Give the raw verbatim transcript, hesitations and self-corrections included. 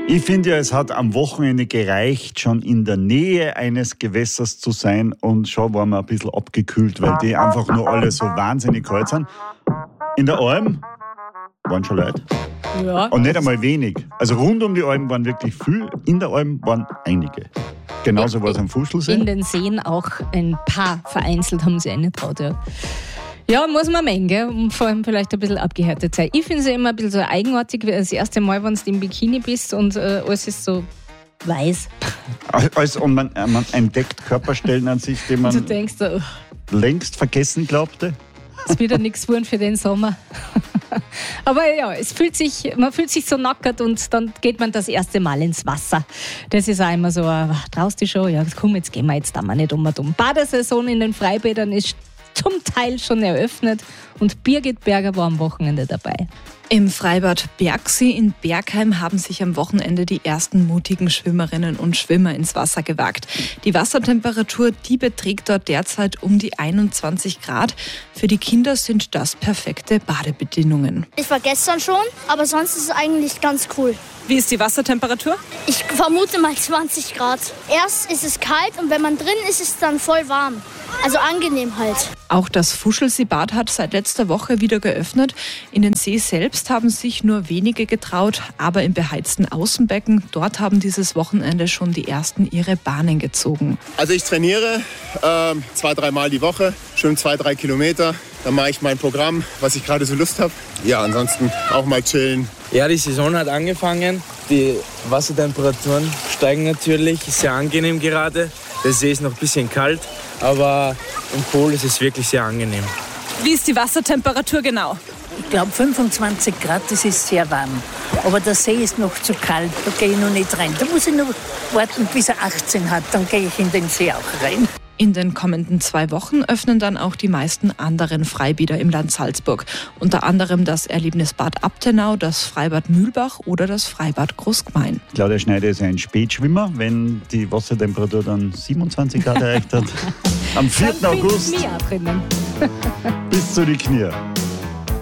Ich finde ja, es hat am Wochenende gereicht, schon in der Nähe eines Gewässers zu sein und schon waren wir ein bisschen abgekühlt, weil die einfach nur alle so wahnsinnig kalt sind. In der Alm waren schon Leute. Ja. Und nicht einmal wenig. Also rund um die Alm waren wirklich viel, in der Alm waren einige. Genauso war es am Fuschlsee. In den Seen auch ein paar vereinzelt haben sie eine traut, ja. Ja, muss man mengen, gell? Und vor allem vielleicht ein bisschen abgehärtet sein. Ich finde es ja immer ein bisschen so eigenartig, wie das erste Mal, wenn du im Bikini bist und äh, alles ist so weiß. Also, und man, man entdeckt Körperstellen an sich, die man du denkst, oh, längst vergessen glaubte. es wird ja nichts geworden für den Sommer. Aber ja, es fühlt sich, man fühlt sich so nackert und dann geht man das erste Mal ins Wasser. Das ist auch immer so, ach, traust du schon? Ja, komm, jetzt gehen wir jetzt da mal nicht um und um. Badesaison in den Freibädern ist zum Teil schon eröffnet und Birgit Berger war am Wochenende dabei. Im Freibad Bergsee in Bergheim haben sich am Wochenende die ersten mutigen Schwimmerinnen und Schwimmer ins Wasser gewagt. Die Wassertemperatur, die beträgt dort derzeit um die einundzwanzig Grad. Für die Kinder sind das perfekte Badebedingungen. Ich war gestern schon, aber sonst ist es eigentlich ganz cool. Wie ist die Wassertemperatur? Ich vermute mal zwanzig Grad. Erst ist es kalt und wenn man drin ist, ist es dann voll warm. Also angenehm halt. Auch das Fuschlseebad hat seit letzter Woche wieder geöffnet. In den See selbst haben sich nur wenige getraut, aber im beheizten Außenbecken, dort haben dieses Wochenende schon die ersten ihre Bahnen gezogen. Also ich trainiere äh, zwei, dreimal die Woche, schwimme zwei, drei Kilometer. Dann mache ich mein Programm, was ich gerade so Lust habe. Ja, ansonsten auch mal chillen. Ja, die Saison hat angefangen. Die Wassertemperaturen steigen natürlich. Ist sehr angenehm gerade. Der See ist noch ein bisschen kalt, aber im Pool ist es wirklich sehr angenehm. Wie ist die Wassertemperatur genau? Ich glaube fünfundzwanzig Grad, das ist sehr warm. Aber der See ist noch zu kalt, da gehe ich noch nicht rein. Da muss ich noch warten, bis er achtzehn hat, dann gehe ich in den See auch rein. In den kommenden zwei Wochen öffnen dann auch die meisten anderen Freibäder im Land Salzburg. Unter anderem das Erlebnisbad Abtenau, das Freibad Mühlbach oder das Freibad Großgmain. Claudia Schneider ist ein Spätschwimmer, wenn die Wassertemperatur dann siebenundzwanzig Grad erreicht hat. Am vierten August Knie auch drinnen. bis zu die Knie.